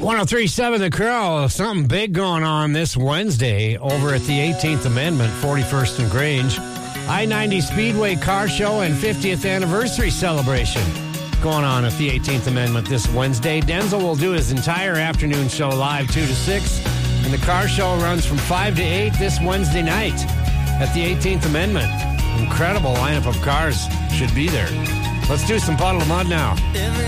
103.7 The Crow. Something big going on this Wednesday over at the 18th Amendment, 41st and Grange. I-90 Speedway Car Show and 50th Anniversary Celebration going on at the 18th Amendment this Wednesday. Denzel will do his entire afternoon show live 2 to 6, and the car show runs from 5 to 8 this Wednesday night at the 18th Amendment. Incredible lineup of cars should be there. Let's do some Puddle of Mud now.